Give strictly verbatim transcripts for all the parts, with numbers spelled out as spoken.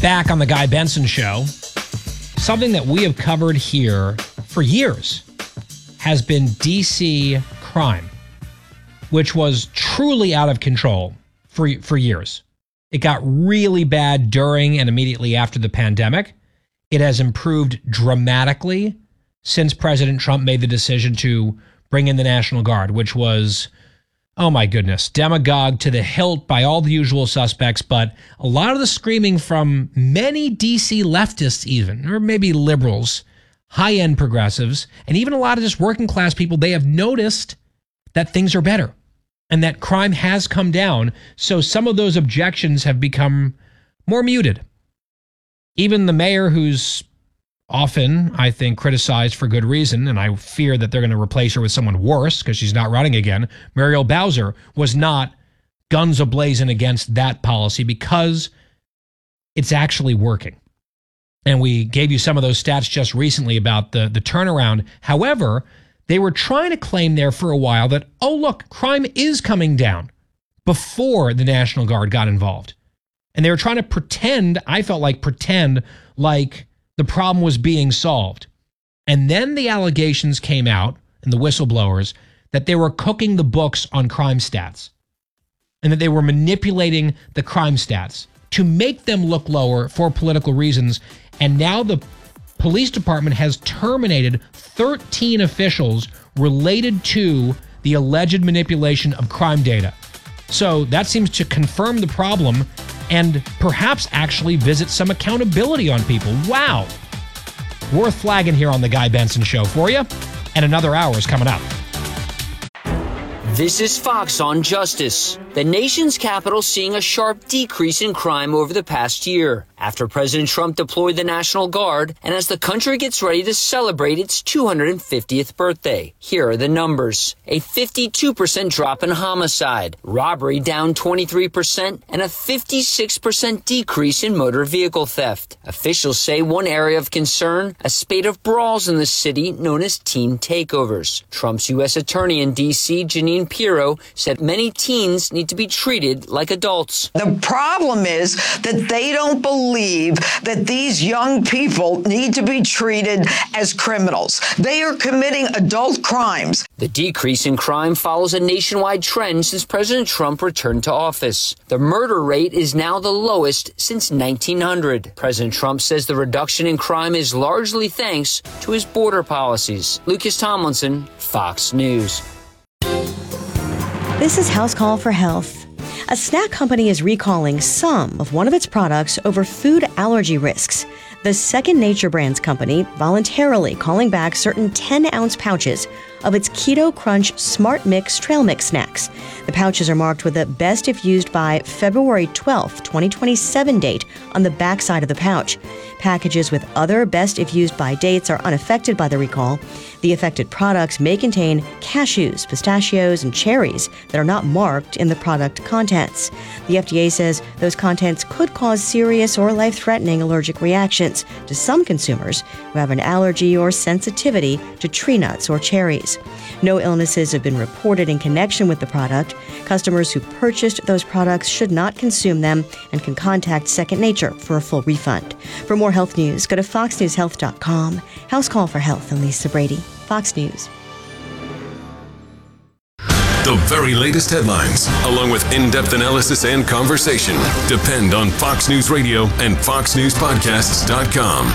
Back on the Guy Benson Show, something that we have covered here for years has been D C crime, which was truly out of control for, for years. It got really bad during and immediately after the pandemic. It has improved dramatically since President Trump made the decision to bring in the National Guard, which was, oh my goodness, demagogue to the hilt by all the usual suspects. But a lot of the screaming from many D C leftists even, or maybe liberals, high-end progressives, and even a lot of just working class people, they have noticed that things are better and that crime has come down. So some of those objections have become more muted. Even the mayor, who's often, I think, criticized for good reason, and I fear that they're going to replace her with someone worse because she's not running again, Muriel Bowser, was not guns a-blazing against that policy because it's actually working. And we gave you some of those stats just recently about the, the turnaround. However, they were trying to claim there for a while that, oh, look, crime is coming down before the National Guard got involved. And they were trying to pretend, I felt like pretend, like the problem was being solved. And then the allegations came out, and the whistleblowers, that they were cooking the books on crime stats and that they were manipulating the crime stats to make them look lower for political reasons. And now the police department has terminated thirteen officials related to the alleged manipulation of crime data. So that seems to confirm the problem and perhaps actually visit some accountability on people. Wow. Worth flagging here on the Guy Benson Show for you. And another hour is coming up. This is Fox on Justice. The nation's capital seeing a sharp decrease in crime over the past year after President Trump deployed the National Guard and as the country gets ready to celebrate its two hundred fiftieth birthday. Here are the numbers. A fifty-two percent drop in homicide, robbery down twenty-three percent, and a fifty-six percent decrease in motor vehicle theft. Officials say one area of concern, a spate of brawls in the city known as teen takeovers. Trump's U S attorney in D C, Jeanine Pirro, said many teens need to be treated like adults. The problem is that they don't believe that these young people need to be treated as criminals. They are committing adult crimes. The decrease in crime follows a nationwide trend since President Trump returned to office. The murder rate is now the lowest since nineteen hundred. President Trump says the reduction in crime is largely thanks to his border policies. Lucas Tomlinson, Fox News. This is House Call for Health. A snack company is recalling some of one of its products over food allergy risks. The Second Nature Brands company voluntarily calling back certain ten-ounce pouches of its Keto Crunch Smart Mix Trail Mix snacks. The pouches are marked with a best if used by February twelfth, twenty twenty-seven date on the backside of the pouch. Packages with other best if used by dates are unaffected by the recall. The affected products may contain cashews, pistachios, and cherries that are not marked in the product contents. The F D A says those contents could cause serious or life-threatening allergic reactions to some consumers who have an allergy or sensitivity to tree nuts or cherries. No illnesses have been reported in connection with the product. Customers who purchased those products should not consume them and can contact Second Nature for a full refund. For more health news, go to fox news health dot com. House Call for Health and Lisa Brady. Fox News. The very latest headlines, along with in-depth analysis and conversation, depend on Fox News Radio and fox news podcasts dot com.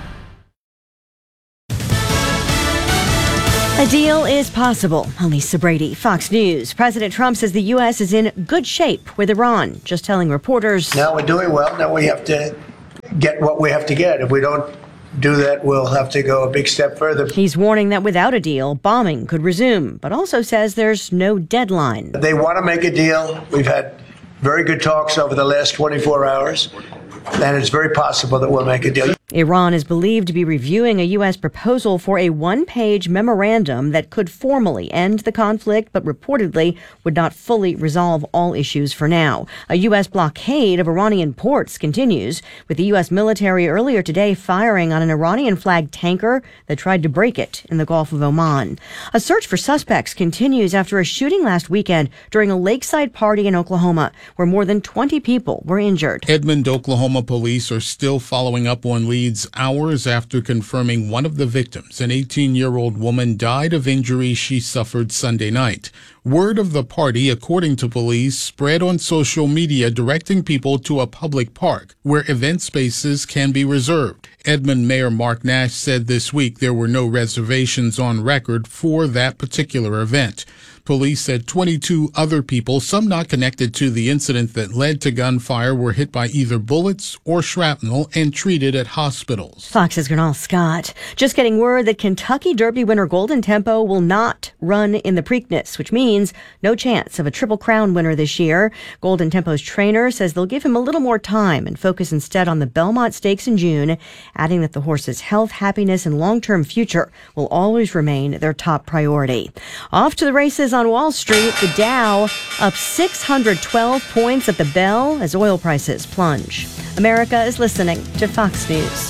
A deal is possible. Lisa Brady, Fox News. President Trump says the U S is in good shape with Iran, just telling reporters. Now we're doing well. Now we have to get what we have to get. If we don't do that, we'll have to go a big step further. He's warning that without a deal, bombing could resume, but also says there's no deadline. They want to make a deal. We've had very good talks over the last twenty-four hours, and it's very possible that we'll make a deal. Iran is believed to be reviewing a U S proposal for a one-page memorandum that could formally end the conflict, but reportedly would not fully resolve all issues for now. A U S blockade of Iranian ports continues, with the U S military earlier today firing on an Iranian-flagged tanker that tried to break it in the Gulf of Oman. A search for suspects continues after a shooting last weekend during a lakeside party in Oklahoma, where more than twenty people were injured. Edmond, Oklahoma police are still following up on leads hours after confirming one of the victims, an eighteen-year-old woman, died of injuries she suffered Sunday night. Word of the party, according to police, spread on social media directing people to a public park where event spaces can be reserved. Edmond Mayor Mark Nash said this week there were no reservations on record for that particular event. Police said twenty-two other people, some not connected to the incident that led to gunfire, were hit by either bullets or shrapnel and treated at hospitals. Fox's Gernal Scott. Just getting word that Kentucky Derby winner Golden Tempo will not run in the Preakness, which means no chance of a Triple Crown winner this year. Golden Tempo's trainer says they'll give him a little more time and focus instead on the Belmont Stakes in June, adding that the horse's health, happiness, and long-term future will always remain their top priority. Off to the races on Wall Street, the Dow up six hundred twelve points at the bell as oil prices plunge. America is listening to Fox News.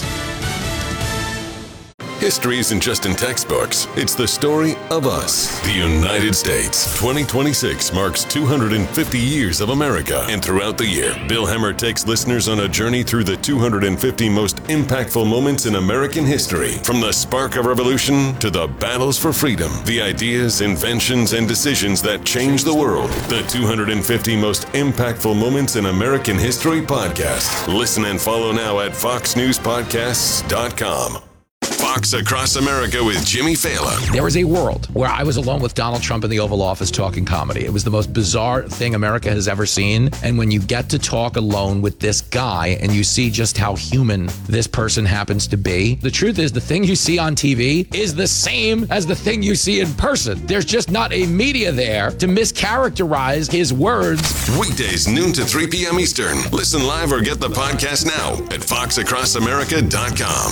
History isn't just in textbooks. It's the story of us, the United States. twenty twenty-six marks two hundred fifty years of America. And throughout the year, Bill Hemmer takes listeners on a journey through the two hundred fifty most impactful moments in American history. From the spark of revolution to the battles for freedom, the ideas, inventions, and decisions that changed the world. The two hundred fifty most impactful moments in American history podcast. Listen and follow now at fox news podcasts dot com. Fox Across America with Jimmy Fallon. There was a world where I was alone with Donald Trump in the Oval Office talking comedy. It was the most bizarre thing America has ever seen. And when you get to talk alone with this guy and you see just how human this person happens to be, the truth is the thing you see on T V is the same as the thing you see in person. There's just not a media there to mischaracterize his words. Weekdays noon to three p.m. Eastern. Listen live or get the podcast now at fox across america dot com.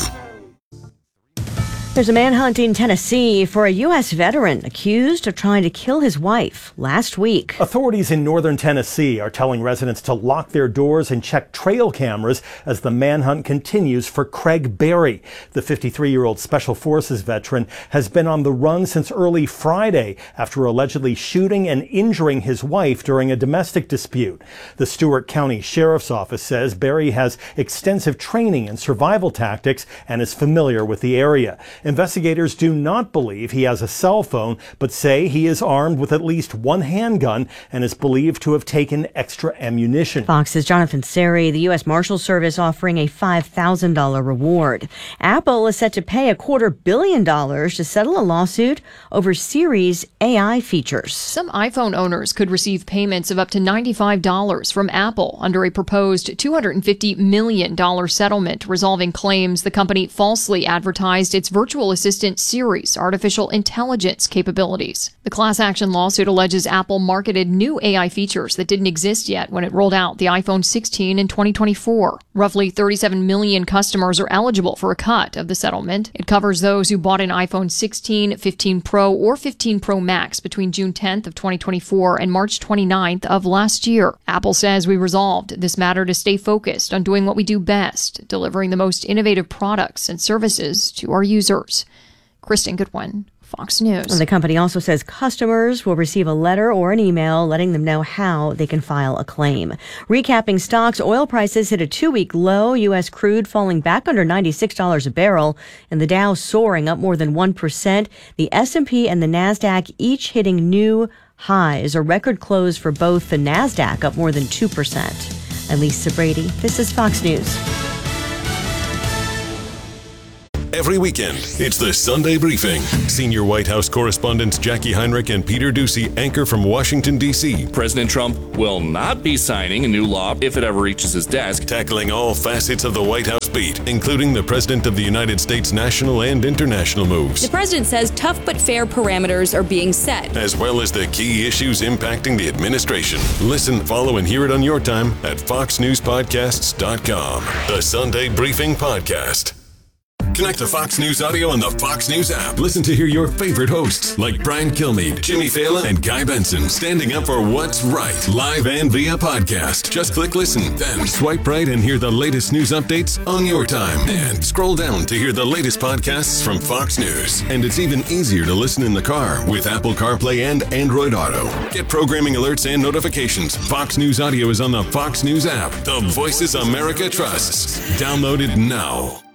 There's a manhunt in Tennessee for a U S veteran accused of trying to kill his wife last week. Authorities in northern Tennessee are telling residents to lock their doors and check trail cameras as the manhunt continues for Craig Berry. The fifty-three-year-old Special Forces veteran has been on the run since early Friday after allegedly shooting and injuring his wife during a domestic dispute. The Stewart County Sheriff's Office says Berry has extensive training in survival tactics and is familiar with the area. Investigators do not believe he has a cell phone, but say he is armed with at least one handgun and is believed to have taken extra ammunition. Fox's Jonathan Seri, the U S Marshals Service offering a five thousand dollars reward. Apple is set to pay a quarter billion dollars to settle a lawsuit over Siri's A I features. Some iPhone owners could receive payments of up to ninety-five dollars from Apple under a proposed two hundred fifty million dollars settlement resolving claims the company falsely advertised its virtual assistant Siri's artificial intelligence capabilities. The class action lawsuit alleges Apple marketed new A I features that didn't exist yet when it rolled out the iPhone sixteen in twenty twenty-four. Roughly thirty-seven million customers are eligible for a cut of the settlement. It covers those who bought an iPhone sixteen, fifteen Pro, or fifteen Pro Max between June tenth of twenty twenty-four and March twenty-ninth of last year. Apple says we resolved this matter to stay focused on doing what we do best, delivering the most innovative products and services to our users. Kristen Goodwin, Fox News. The company also says customers will receive a letter or an email letting them know how they can file a claim. Recapping stocks, oil prices hit a two-week low, U S crude falling back under ninety-six dollars a barrel, and the Dow soaring up more than one percent. The S and P and the NASDAQ each hitting new highs, a record close for both. The NASDAQ up more than two percent. I'm Lisa Brady. This is Fox News. every weekend. It's the Sunday Briefing. Senior White House correspondents Jackie Heinrich and Peter Doocy anchor from Washington, D C President Trump will not be signing a new law if it ever reaches his desk. Tackling all facets of the White House beat, including the President of the United States national and international moves. The president says tough but fair parameters are being set, as well as the key issues impacting the administration. Listen, follow, and hear it on your time at fox news podcasts dot com. The Sunday Briefing Podcast. Connect to Fox News Audio on the Fox News app. Listen to hear your favorite hosts like Brian Kilmeade, Jimmy Fallon, and Guy Benson standing up for what's right, live and via podcast. Just click listen, then swipe right and hear the latest news updates on your time. And scroll down to hear the latest podcasts from Fox News. And it's even easier to listen in the car with Apple CarPlay and Android Auto. Get programming alerts and notifications. Fox News Audio is on the Fox News app. The voices America trusts. Download it now.